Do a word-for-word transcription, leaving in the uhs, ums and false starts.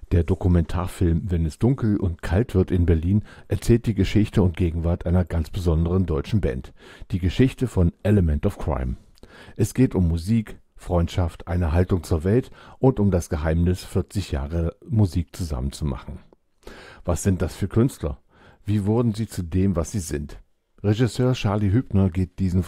Der Dokumentarfilm Wenn es dunkel und kalt wird in Berlin erzählt die Geschichte und Gegenwart einer ganz besonderen deutschen Band. Die Geschichte von Element of Crime. Es geht um Musik, Freundschaft, eine Haltung zur Welt und um das Geheimnis, vierzig Jahre Musik zusammen zu machen. Was sind das für Künstler? Wie wurden sie zu dem, was sie sind? Regisseur Charlie Hübner geht diesen